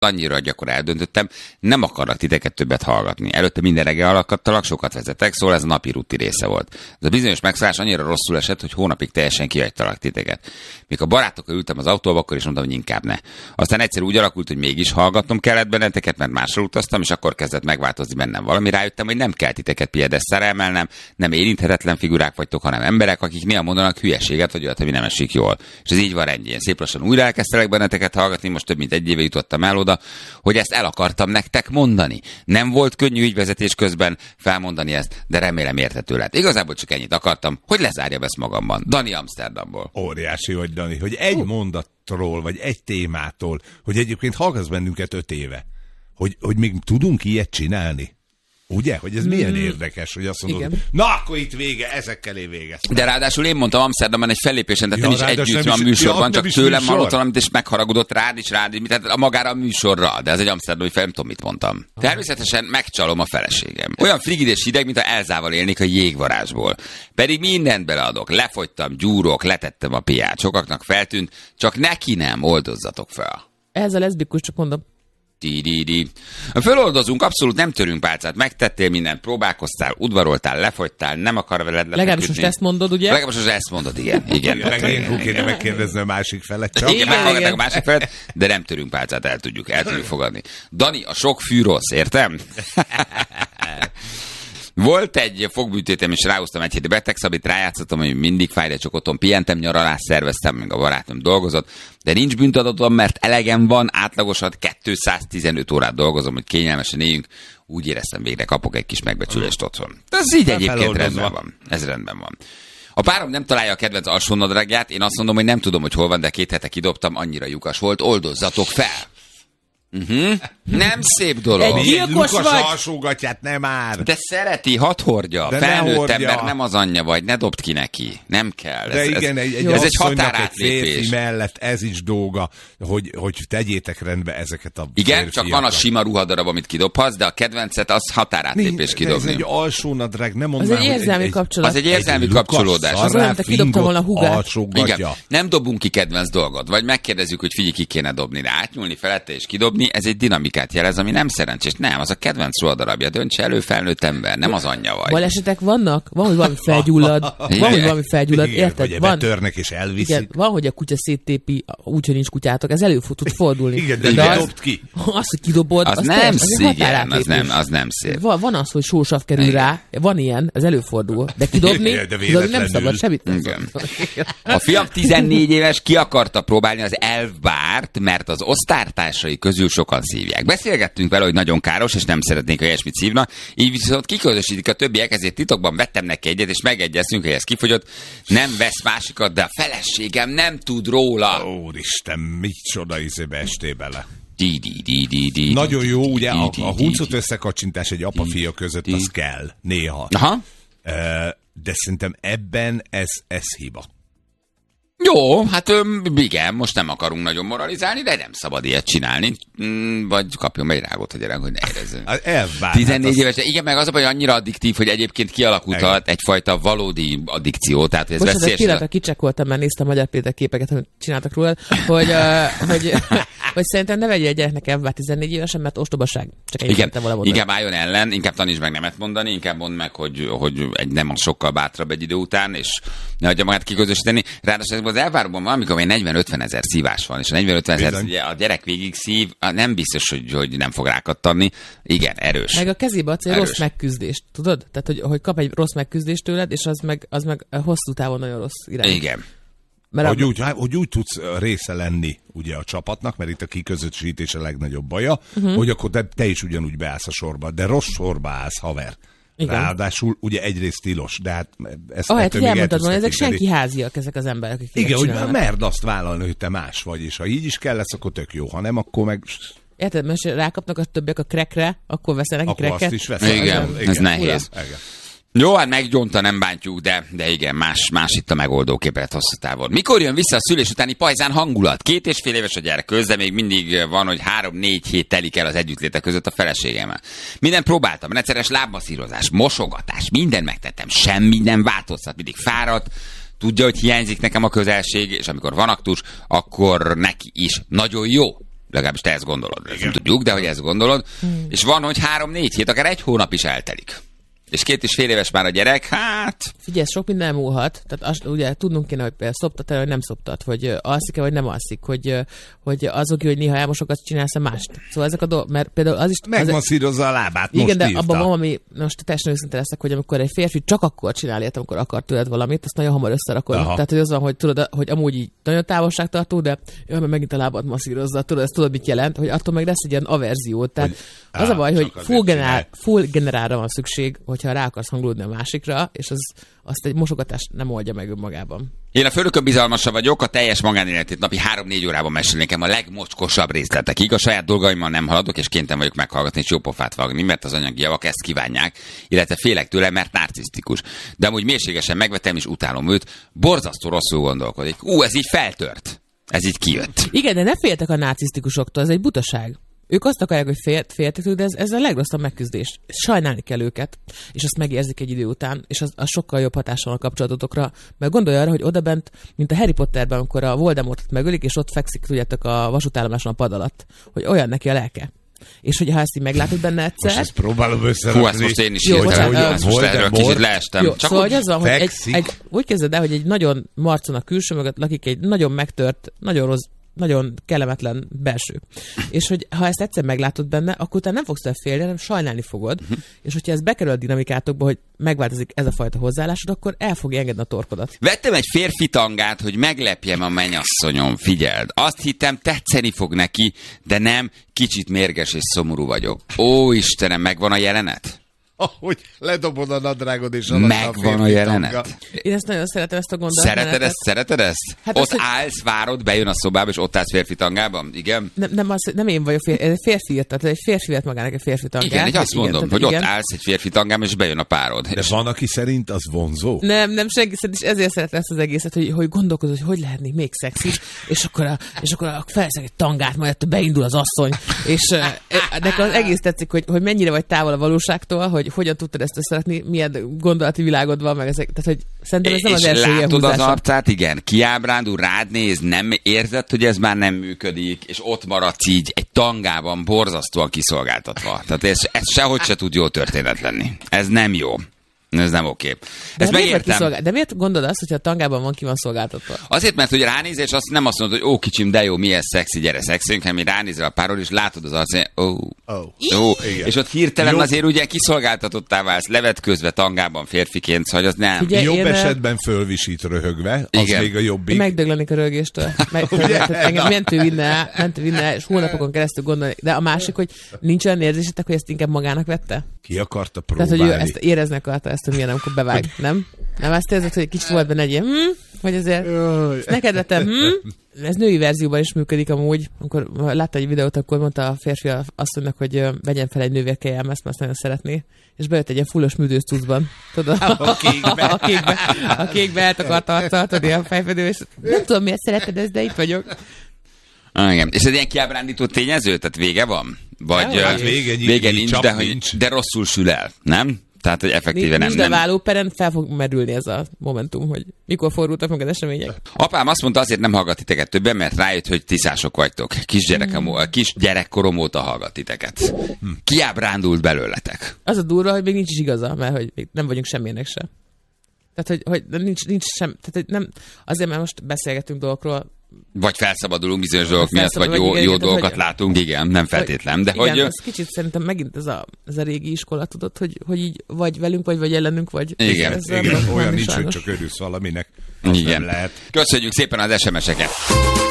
annyira, hogy akkor eldöntöttem, nem akarlak titeket többet hallgatni. Előtte minden reggel hallgattalak, sokat vezetek, szóval ez a napi ruti része volt. Ez a bizonyos megszállás annyira rosszul esett, hogy hónapig teljesen kihagytalak titeket. Míg a barátokkal ültem az autóba, akkor is mondtam, hogy inkább ne. Aztán egyszer úgy alakult, hogy mégis hallgatnom kellett benneteket, mert másra utaztam, és akkor kezdett megváltozni bennem valami. Rájöttem, hogy nem kell titeket piedesztára emelnem, nem érinthetetlen figurák vagytok, hanem emberek, akik néha mondanak hülyeséget, vagy olyat, ami nem esik jól. És ez így van rendjén. Szép lassan újra elkezdtelek benneteket hallgatni, most több mint egy éve jutottam el oda, hogy ezt el akartam nektek mondani. Nem volt könnyű ügyvezetés közben felmondani ezt, de remélem érthető lett. Igazából csak ennyit akartam, hogy lezárjam ezt magamban. Dani Amsterdamból. Óriási vagy, Dani, hogy egy mondatról, vagy egy témától, hogy egyébként hallgatsz bennünket 5 éve, hogy még tudunk ilyet csinálni. Ugye? Hogy ez milyen érdekes, hogy azt mondod, na akkor itt vége, ezekkel én végeztem. De ráadásul én mondtam Amsterdamban egy fellépésen, tehát nem is együtt van a műsorban, csak tőlem hallott valamit, és megharagudott rád is, tehát magára a műsorra, de ez egy amsterdami fel, nem tudom, mit mondtam. Természetesen megcsalom a feleségem. Olyan frigid és hideg, mint ha Elzával élnék a jégvarázsból. Pedig mindent beleadok, lefogytam, gyúrok, letettem a piát, sokaknak feltűnt, csak neki nem, oldozzatok fel. Ez a leszbikus, csak mondom. Föloldozunk, abszolút nem törünk pálcát, megtettél mindent, próbálkoztál, udvaroltál, lefogytál, nem akar veled lefeküdni. Legalábbis most ezt mondod, ugye? Legalábbis most ezt mondod, igen. Meg kéne megkérdezni a másik felet csak. Igen, meghallgatnak a másik felet, de nem törünk pálcát, el tudjuk fogadni. Dani, a sok fű rossz, értem? Volt egy fogműtétem, és ráhoztam egy hét betegszabit, rájátszottam, hogy mindig fáj, de csak otthon pihentem, nyaralást szerveztem, meg a barátom dolgozott, de nincs bűntadatom, mert elegem van, átlagosan 215 órát dolgozom, hogy kényelmesen éljünk, úgy éreztem, végre kapok egy kis megbecsülést otthon. Ez így egyébként rendben van. Ez rendben van. A párom nem találja a kedvenc alsónadrágját, én azt mondom, hogy nem tudom, hogy hol van, de 2 hete kidobtam, annyira lyukas volt, oldozzatok fel! Nem szép dolog. Egy gyilkos Lukas vagy. alsógatját nem már. De szereti, hadd hordja. De felnőtt ember, nem az anyja vagy, ne dobd ki neki. Nem kell. De igen, ez egy határátlépés. Férfi mellett ez is dolga, hogy tegyétek rendbe ezeket a igen, csak van a sima ruhadarab, amit kidobhatsz, de a kedvencet az határátlépés kidobni. Ez egy alsónadrág, nem mondd az egy érzelmi kapcsolat. Az egy érzelmi kapcsolódás. Az olyan, te kidobtam volna a húgát. Igen, nem dobunk ki kedvenc dolgot, vagy megkérdezzük, hogy figyelj, ki kéne dobni, de átnyúlni felette és kidobni, ez egy dinamikát jelez, ami nem szerencsés. Nem, az a kedvenc ruhadarabja, döntse elő, felnőtt ember, nem az anyja vagy. Balesetek vannak? Van, hogy valami felgyullad. Van, hogy valami felgyullad, érted? Vagy van, betörnek és elviszik. Igen, van, hogy a kutya széttépi, úgyhogy nincs kutyátok. Ez tud fordulni. Igen, de dobd ki. Az, hogy kidobod, az nem szép. Az nem szép. Van az, hogy sósav kerül rá. Van ilyen, ez előfordul. De kidobni nem szabad semmit. A fiam 14 éves, ki akarta próbálni az elfbárt, mert az osztálytársai közül sokan szívják. Beszélgettünk vele, hogy nagyon káros, és nem szeretnénk, hogy ilyesmit szívnak, így viszont kiközösítik a többiek, ezért titokban vettem neki egyet, és megegyeztünk, hogy ez kifogyott, nem vesz másikat, de a feleségem nem tud róla. Úristen, micsoda izébe estél bele. Nagyon jó, ugye a huncut összekacsintás egy apa-fia között, az kell néha. Aha. De szerintem ebben ez hiba. Jó, hát igen, most nem akarunk nagyon moralizálni, de nem szabad ilyet csinálni. Vagy kapjon be egy rágot a gyerek, hogy ne érezzön. 14 éves, igen, meg az a baj, annyira addiktív, hogy egyébként kialakult egyfajta valódi addikció. Tehát ez most egy pillanatra kicsekkoltam, mert néztem Magyar Péter képeket, amit csináltak róla, hogy szerintem ne vegyél egy gyereknek elvár 14 évesen, mert ostobaság. Csak inkább álljon ellen, inkább tanítsd meg nemet mondani, inkább mondd meg, hogy egy nem az sokkal bátrabb egy idő után, és ne hagyja magát kiközösíteni. Ráadásul az elváromban van, amikor 40-50 ezer szívás van, és a 40-50 ezer a gyerek végig szív, nem biztos, hogy nem fog rákattanni. Igen, erős. Meg a kezébe adsz egy rossz megküzdést, tudod? Tehát, hogy kap egy rossz megküzdést tőled, és az meg hosszú távon nagyon rossz irány. Igen. Hogy úgy tudsz része lenni ugye a csapatnak, mert itt a kiközösítés a legnagyobb baja, hogy akkor te is ugyanúgy beállsz a sorba, de rossz sorba állsz, haver. Igen. Ráadásul ugye egyrészt tilos, de hát ezt ahelyett, hogy elmondtad volna, ezek senki háziak, ezek az emberek, akik igen, hogy merd azt vállalni, hogy te más vagy, és ha így is kell lesz, akkor tök jó, ha nem, akkor meg... Érted, most rákapnak a többiek a crackre, akkor veszel neki cracket. Akkor azt is veszel. Igen, ez nehéz. Igen. Jó, hát meggyonta, nem bántjuk, de igen, más itt a megoldó képlet hosszú távon. Mikor jön vissza a szülés utáni pajzán hangulat? 2,5 éves a gyerek közben, még mindig van, hogy 3-4 hét telik el az együttlétek között a feleségemmel. Minden próbáltam, rendszeres lábmasszírozás, mosogatás, minden megtettem, semmi nem változtat, mindig fáradt, tudja, hogy hiányzik nekem a közelség, és amikor van aktus, akkor neki is nagyon jó. Legalábbis te ezt gondolod. Ezt nem tudjuk, de hogy ezt gondolod. És van, hogy 3-4 hét, akár 1 hónap is eltelik. És 2,5 éves már a gyerek, hát... Figyelj, sok minden múlhat. Tehát ugye tudnunk kéne, hogy szoptat-e, vagy nem szoptat, hogy alszik-e, vagy nem alszik, hogy azok, hogy néha elmosokat csinálsz-e mást. Szóval ezek a dolgok, mert például az is... Megmasszírozza a lábát, most igen, de írta. abban van, ami most teljesen őszinte leszek, hogy amikor egy férfi csak akkor csinál ilyet, amikor akar tőled valamit, azt nagyon hamar összerakod. Aha. Tehát, hogy az van, hogy tudod, hogy amúgy így nagyon távolságtartó, de mert megint a lábad masszírozza, tudod, ezt tudod, mit jelent, hogy attól meg lesz egy ilyen averzió. Tehát az a baj, hogy full generálra van szükség, hogyha rá akarsz hangolódni a másikra, és azt egy mosogatás nem oldja meg önmagában. Én a főnökön bizalmasa vagyok, a teljes magánéletét napi 3-4 órában mesél nekem a legmocskosabb részletekig. A saját dolgaimmal nem haladok, és kénytelen vagyok meghallgatni és jó pofát vágni, mert az anyagi javak ezt kívánják, illetve félek tőle, mert narcisztikus. De amúgy mélységesen megvetem és utálom őt, borzasztó rosszul gondolkodik. Ez így feltört. Ez így kijött. Igen, de ne féltek a narcisztikusoktól, ez egy butaság. Ők azt akarják, hogy féltek, de ez a legrosszabb megküzdés. Sajnálni kell őket, és azt megérzik egy idő után, és az sokkal jobb hatással a kapcsolatotokra. Mert gondolj arra, hogy odabent, mint a Harry Potterben, amikor a Voldemortot megölik, és ott fekszik, tudjátok, a vasútállomáson a pad alatt, hogy olyan neki a lelke. És hogyha ezt így meglátod benne egyszer... Most ezt próbálom összerakni. Ezt most én is írtam, ezt most erről kicsit leestem. Jó, szóval hogy az van, hogy úgy kezded el, hogy egy nagyon marcon a külső mögött lakik egy nagyon megtört, nagyon rossz, nagyon kellemetlen belső. És hogy ha ezt egyszer meglátod benne, akkor utána nem fogsz el félni, hanem sajnálni fogod. És hogyha ez bekerül a dinamikátokba, hogy megváltozik ez a fajta hozzáállásod, akkor el fogja engedni a torkodat. Vettem egy férfi tangát, hogy meglepjem a mennyasszonyom, figyeld. Azt hittem, tetszeni fog neki, de nem, kicsit mérges és szomorú vagyok. Ó, Istenem, megvan a jelenet? Ahogy ledobod a nadrágod és megvan a jelenet. Tanga. Én ezt nagyon szeretem, ezt a gondolatot. Szereted ezt? Hát ott állsz, várod, bejön a szobába, és ott állsz férfi tangában? Igen? Nem én vagyok férfi írt, tehát egy férfi vett magának egy férfi tangát. Igen, azt mondom, hogy ott állsz egy férfi tangában, és bejön a párod. De van, aki szerint az vonzó? Nem, senki szerint, és ezért szeretem ezt az egészet, hogy gondolkozol, hogy lehetnék még szexis, és akkor felszeg egy tangát, majd beindul az asszony, és nekem az egész tetszik, hogy mennyire vagy távol a valóságtól, hogy hogyan tudtad ezt összerakni, milyen gondolati világod van, meg ezek. Tehát, hogy szerintem ez nem az első ilyen látod az arcát, igen, kiábrándul, rád néz, nem érzed, hogy ez már nem működik, és ott maradsz így egy tangában borzasztóan kiszolgáltatva. Tehát ez sehogy se tud jó történet lenni. Ez nem jó. Ez nem oké. Ezt megértem. De miért gondolod azt, hogyha a tangában van, ki van szolgáltatva? Azért, mert hogy ránézel, és azt nem azt mondod, hogy kicsim, de jó, milyen szexi, gyere szexünk, hanem ránézel a párod, és látod az arcát, és ott hirtelen azért ugye kiszolgáltatottá válsz, levetközve tangában férfiként, szóval az nem. Ugye, jobb esetben fölvisít röhögve, az igen. Még a jobbik. Megdöglenik a rögéstől. Engem mentő vinne, és hónapokon keresztül gondolni. De a másik, hogy nincs olyan érzésetek, hogy ezt inkább magának vette? Ki akarta próbálni? Tehát, hogy ő ezt érezni akarta, ezt a milyen, amikor bevág, nem? Nem azt érzed, hogy egy kicsit volt benne egy ilyen, vagy azért neked vettem, Ez női verzióban is működik amúgy. Amikor látta egy videót, akkor mondta a férfi asszonynak, hogy vegyen fel egy nővérkejem, ezt már nagyon szeretné. És bejött egy ilyen fullos műdős cuccban. Tudod, a kékbe eltakart arccal, tudod, a fejfedő, és nem tudom, miért szereted ezt, de itt vagyok. Igen. És ez ilyen kiábrándító tényező? Tehát vége van? Vagy vége nincs, de rosszul sül el, nem? Tehát, hogy effektíven nem. De vállóperen fel fog merülni ez a momentum, hogy mikor fordultak meg az események. Apám azt mondta, azért nem hallgat titeket többen, mert rájött, hogy tiszások vagytok. Kisgyerekkorom óta hallgat titeket. Kiábrándult belőletek. Az a durva, hogy még nincs is igaza, mert hogy még nem vagyunk semmilyenek se. Tehát, hogy nincs sem, tehát nem, azért, mert most beszélgetünk dolgokról, vagy felszabadulunk bizonyos dolgok miatt, vagy jó dolgokat látunk, igen, nem feltétlen. De igen, hogy... ez kicsit szerintem megint ez a régi iskola, tudod, hogy így vagy velünk, vagy ellenünk, vagy... Igen, olyan nincs, hogy csak örülsz valaminek. Igen. Lehet. Köszönjük szépen az SMS-eket!